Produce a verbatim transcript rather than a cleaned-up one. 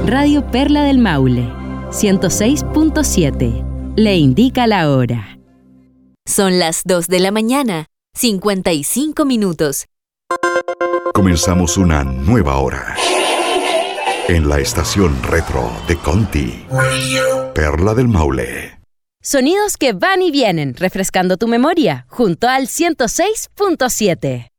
Radio Perla del Maule, ciento seis punto siete. Le indica la hora. Son las dos de la mañana, cincuenta y cinco minutos. Comenzamos una nueva hora. En la estación retro de Conti. Perla del Maule. Sonidos que van y vienen, refrescando tu memoria, junto al ciento seis punto siete.